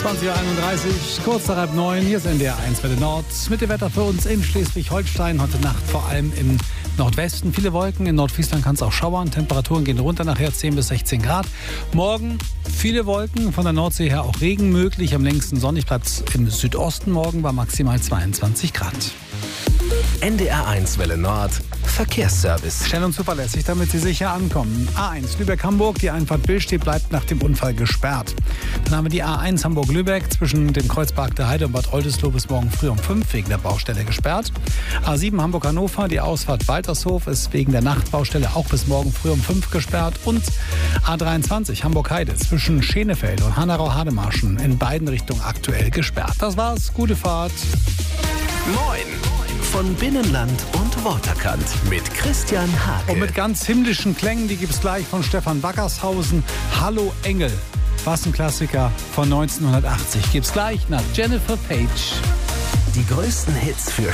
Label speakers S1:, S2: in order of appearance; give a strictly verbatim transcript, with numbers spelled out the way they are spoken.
S1: zwanzig Uhr einunddreißig, kurz nach halb neun, hier ist N D R eins Welle Nord. Mit dem Wetter für uns in Schleswig-Holstein. Heute Nacht vor allem im Nordwesten viele Wolken. In Nordfriesland kann es auch schauern. Temperaturen gehen runter, nachher zehn bis sechzehn Grad. Morgen viele Wolken, von der Nordsee her auch Regen möglich. Am längsten sonnig bleibt es im Südosten morgen bei maximal zweiundzwanzig Grad.
S2: N D R eins Welle Nord Verkehrsservice.
S1: Schnell und zuverlässig, damit Sie sicher ankommen. A eins Lübeck-Hamburg, die Einfahrt Billstedt bleibt nach dem Unfall gesperrt. Dann haben wir die A eins Hamburg-Lübeck zwischen dem Kreuzpark der Heide und Bad Oldesloe bis morgen früh um fünf wegen der Baustelle gesperrt. A sieben Hamburg-Hannover, die Ausfahrt Waltershof ist wegen der Nachtbaustelle auch bis morgen früh um fünf gesperrt. Und A dreiundzwanzig Hamburg-Heide zwischen Schenefeld und Hanau-Hademarschen in beiden Richtungen aktuell gesperrt. Das war's, gute Fahrt.
S2: Moin! Von Binnenland und Waterkant mit Christian Hake.
S1: Und mit ganz himmlischen Klängen, die gibt's gleich von Stefan Wackershausen. Hallo Engel. Was ein Klassiker von neunzehnhundertachtzig. Gibt's gleich nach Jennifer Page.
S2: Die größten Hits für